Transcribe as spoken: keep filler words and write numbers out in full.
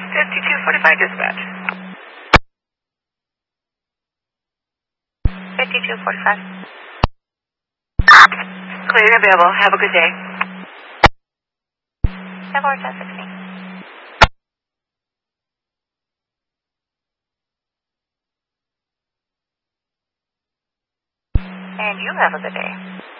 fifty-two forty-five dispatch. fifty-two forty-five. Clear and available. Have a good day. seven ten sixteen. And you have a good day.